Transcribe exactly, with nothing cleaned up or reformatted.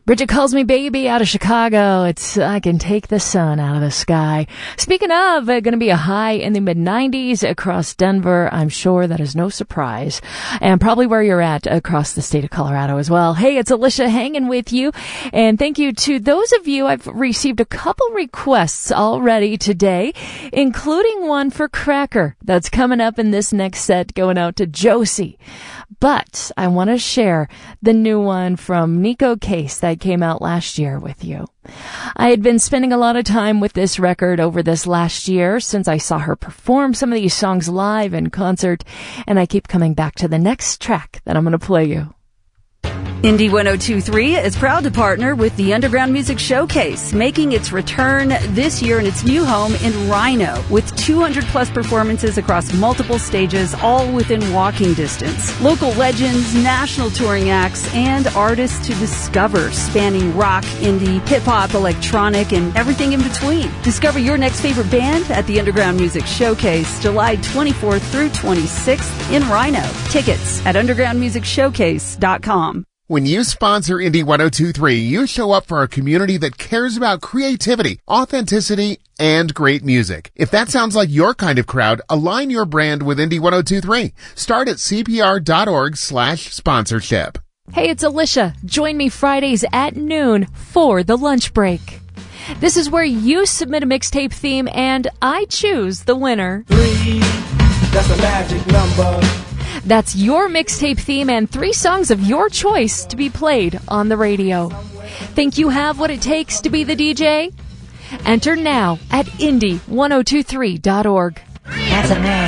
Bridget Calls Me Baby out of Chicago. It's I Can Take the Sun Out of the Sky. Speaking of, uh, going to be a high in the mid nineties across Denver. I'm sure that is no surprise. And probably where you're at across the state of Colorado as well. Hey, it's Alicia hanging with you. And thank you to those of you. I've received a couple requests already today, including one for Cracker. That's coming up in this next set, going out to Josie. But I want to share the new one from Nico Case that came out last year with you. I had been spending a lot of time with this record over this last year since I saw her perform some of these songs live in concert, and I keep coming back to the next track that I'm going to play you. Indie one oh two point three is proud to partner with the Underground Music Showcase, making its return this year in its new home in Rhino, with two hundred plus performances across multiple stages, all within walking distance. Local legends, national touring acts, and artists to discover, spanning rock, indie, hip-hop, electronic, and everything in between. Discover your next favorite band at the Underground Music Showcase, July twenty-fourth through twenty-sixth in Rhino. Tickets at underground music showcase dot com. When you sponsor Indie one oh two point three, you show up for a community that cares about creativity, authenticity, and great music. If that sounds like your kind of crowd, align your brand with Indie one oh two point three. Start at cpr.org slash sponsorship. Hey, it's Alicia. Join me Fridays at noon for the lunch break. This is where you submit a mixtape theme and I choose the winner. Three, that's a magic number. That's your mixtape theme and three songs of your choice to be played on the radio. Think you have what it takes to be the D J? Enter now at indie ten twenty-three dot org. That's a man.